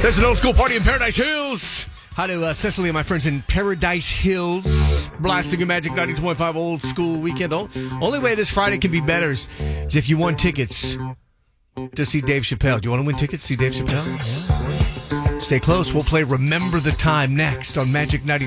There's an old school party in Paradise Hills. Hi to Cecily and my friends in Paradise Hills. Blasting a Magic 90.5 old school weekend. The only way this Friday can be better is if you won tickets to see Dave Chappelle. Do you want to win tickets to see Dave Chappelle? Yeah. Stay close. We'll play Remember the Time next on Magic 90.